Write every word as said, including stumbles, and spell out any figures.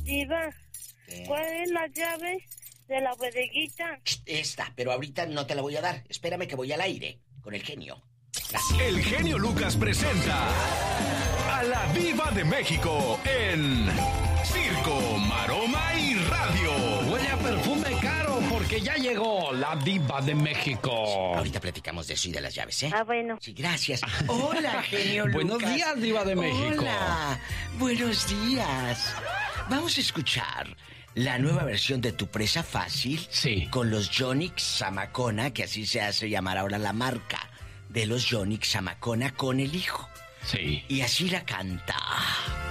Diva, ¿Qué? ¿cuál es la llave de la bodeguita? Esta, pero ahorita no te la voy a dar. Espérame que voy al aire con el genio. Gracias. El genio Lucas presenta a la Diva de México en Circo, Maroma y Radio. Huele a perfume caro porque ya llegó la Diva de México. Ahorita platicamos de eso y de las llaves, ¿eh? Ah, bueno. Sí, gracias. Hola, genio Lucas. Buenos días, Diva de México. Hola, buenos días. Vamos a escuchar la nueva versión de Tu Presa Fácil. Sí. Con los Yonix Zamacona, que así se hace llamar ahora la marca de los Yonix Zamacona con el hijo. Sí. Y así la canta.